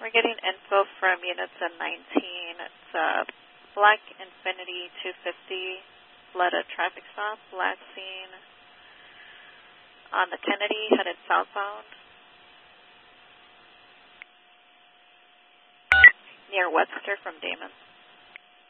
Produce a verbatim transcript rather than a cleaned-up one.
We're getting info from units in nineteen. It's a black Infiniti two fifty, led a traffic stop, last seen on the Kennedy, headed southbound, near Webster from Damon.